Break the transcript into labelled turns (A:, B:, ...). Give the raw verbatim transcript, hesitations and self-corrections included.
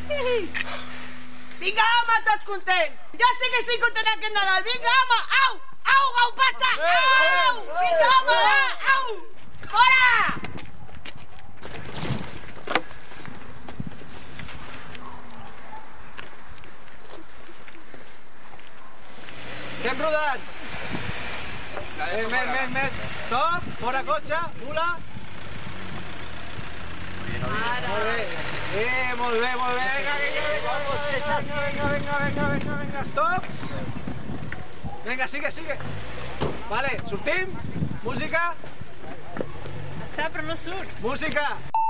A: Vinga, home, tots contents. Jo sí que estic content aquest Nadal. Vinga, home, au, au, au, passa, au, vinga, home, va, au, fora!
B: Que hem rodat? Més, més, més, més. Stop, fora cotxe, mula. Molt bé. Eh, molt bé, molt bé. Vinga, vinga, vinga, vinga, vinga, vinga, vinga, vinga, stop. Vinga, sigue, sigue. Vale, sortim. Música.
C: Està, però no surt.
B: Música.